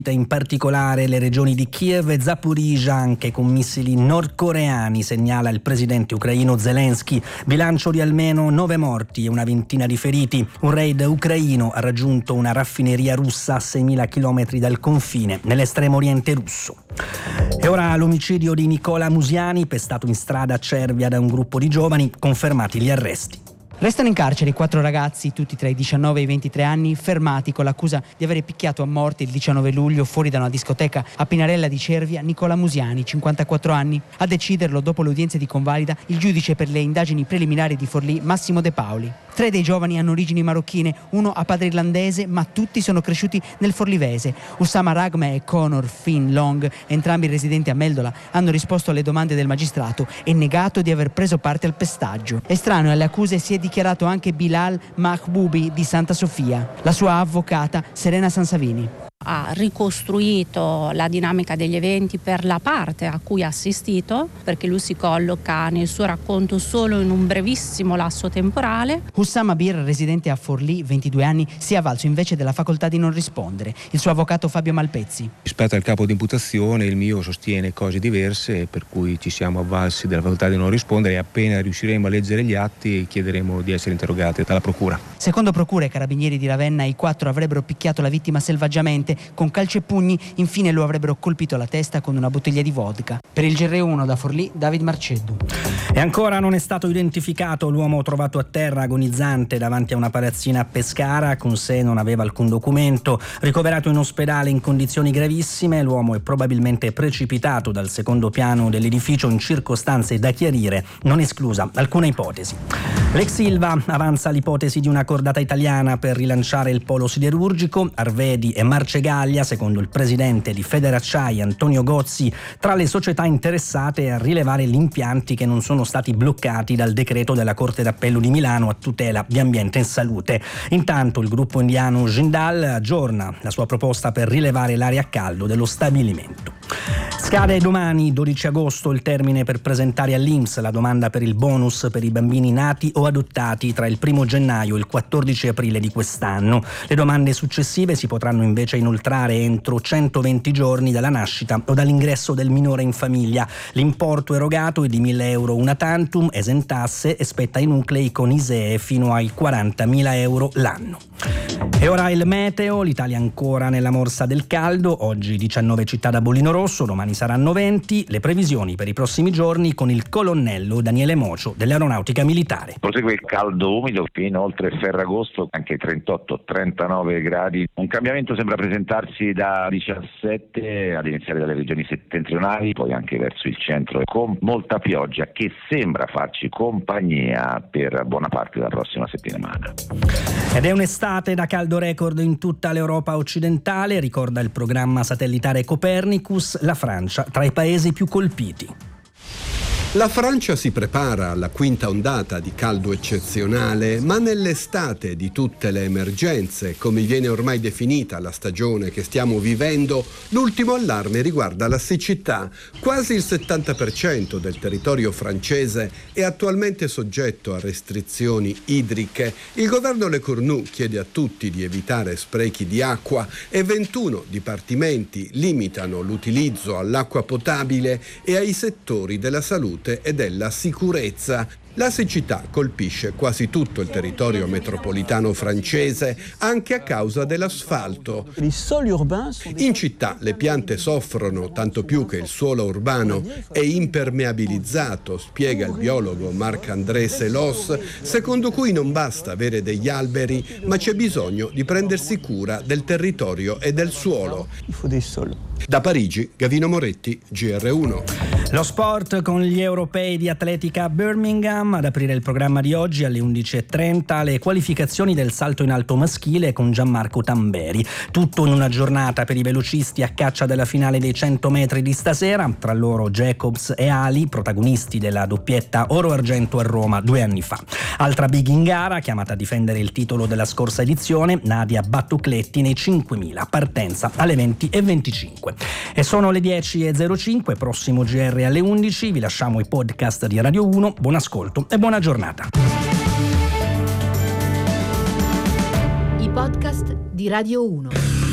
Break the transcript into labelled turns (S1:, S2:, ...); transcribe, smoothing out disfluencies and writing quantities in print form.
S1: In particolare le regioni di Kiev e Zaporizhzhia, anche con missili nordcoreani, segnala il presidente ucraino Zelensky. Bilancio di almeno 9 morti e una ventina di feriti. Un raid ucraino ha raggiunto una raffineria russa a 6.000 chilometri dal confine, nell'estremo oriente russo. E ora l'omicidio di Nicola Musiani, pestato in strada a Cervia da un gruppo di giovani, confermati gli arresti.
S2: Restano in carcere 4 ragazzi, tutti tra i 19 e i 23 anni, fermati con l'accusa di avere picchiato a morte il 19 luglio fuori da una discoteca a Pinarella di Cervia Nicola Musiani, 54 anni. A deciderlo, dopo le udienze di convalida, il giudice per le indagini preliminari di Forlì, Massimo De Paoli. 3 dei giovani hanno origini marocchine, uno ha padre irlandese, ma tutti sono cresciuti nel forlivese. Usama Ragma e Conor Finn Long, entrambi residenti a Meldola, hanno risposto alle domande del magistrato e negato di aver preso parte al pestaggio. Estraneo alle accuse si è dichiarato anche Bilal Mahboubi di Santa Sofia. La sua avvocata Serena Sansavini
S3: ha ricostruito la dinamica degli eventi per la parte a cui ha assistito, perché lui si colloca nel suo racconto solo in un brevissimo lasso temporale.
S2: Hussam Abir, residente a Forlì, 22 anni, si è avvalso invece della facoltà di non rispondere. Il suo avvocato Fabio Malpezzi.
S4: Rispetto al capo di imputazione, il mio sostiene cose diverse, per cui ci siamo avvalsi della facoltà di non rispondere e appena riusciremo a leggere gli atti chiederemo di essere interrogati dalla procura.
S2: Secondo procura e carabinieri di Ravenna, i 4 avrebbero picchiato la vittima selvaggiamente con calci e pugni, infine lo avrebbero colpito alla testa con una bottiglia di vodka. Per il GR1 da Forlì, David Marceddu.
S1: E ancora non è stato identificato l'uomo trovato a terra agonizzante davanti a una palazzina a Pescara. Con sé non aveva alcun documento. Ricoverato in ospedale in condizioni gravissime, l'uomo è probabilmente precipitato dal secondo piano dell'edificio in circostanze da chiarire, non esclusa alcuna ipotesi. L'ex Ilva avanza l'ipotesi di una cordata italiana per rilanciare il polo siderurgico. Arvedi e Marcegaglia, secondo il presidente di Federacciai Antonio Gozzi, tra le società interessate a rilevare gli impianti che non sono stati bloccati dal decreto della Corte d'Appello di Milano a tutela di ambiente e salute. Intanto il gruppo indiano Jindal aggiorna la sua proposta per rilevare l'aria a caldo dello stabilimento. Scade domani, 12 agosto, il termine per presentare all'INPS la domanda per il bonus per i bambini nati o adottati tra il 1 gennaio e il 14 aprile di quest'anno. Le domande successive si potranno invece inoltrare entro 120 giorni dalla nascita o dall'ingresso del minore in famiglia. L'importo erogato è di 1.000 euro una tantum, esentasse, e spetta ai nuclei con ISEE fino ai 40.000 euro l'anno. E ora il meteo, l'Italia ancora nella morsa del caldo, oggi 19 città da bollino rosso, domani saranno 20, le previsioni per i prossimi giorni con il colonnello Daniele Mocio dell'Aeronautica Militare.
S5: Prosegue il caldo umido fino oltre Ferragosto, anche 38-39 gradi. Un cambiamento sembra presentarsi da 17 ad iniziare dalle regioni settentrionali, poi anche verso il centro, con molta pioggia che sembra farci compagnia per buona parte della prossima settimana.
S1: Ed è un'estate da caldo record in tutta l'Europa occidentale, ricorda il programma satellitare Copernicus, la Francia tra i paesi più colpiti.
S6: La Francia si prepara alla quinta ondata di caldo eccezionale, ma nell'estate di tutte le emergenze, come viene ormai definita la stagione che stiamo vivendo, l'ultimo allarme riguarda la siccità. Quasi il 70% del territorio francese è attualmente soggetto a restrizioni idriche. Il governo Le Cornu chiede a tutti di evitare sprechi di acqua e 21 dipartimenti limitano l'utilizzo all'acqua potabile e ai settori della salute e della sicurezza. La siccità colpisce quasi tutto il territorio metropolitano francese, anche a causa dell'asfalto. In città le piante soffrono tanto più che il suolo urbano è impermeabilizzato, spiega il biologo Marc-André Selos, secondo cui non basta avere degli alberi, ma c'è bisogno di prendersi cura del territorio e del suolo. Da Parigi, Gavino Moretti, GR1.
S1: Lo sport con gli europei di atletica a Birmingham. Ad aprire il programma di oggi alle 11.30 le qualificazioni del salto in alto maschile con Gianmarco Tamberi. Tutto in una giornata per i velocisti a caccia della finale dei 100 metri di stasera, tra loro Jacobs e Ali, protagonisti della doppietta oro-argento a Roma 2 anni fa. Altra big in gara, chiamata a difendere il titolo della scorsa edizione, Nadia Battucletti nei 5.000, partenza alle 20.25. E sono le 10.05, prossimo GR alle 11, vi lasciamo i podcast di Radio 1, buon ascolto e buona giornata.
S7: I podcast di Radio 1.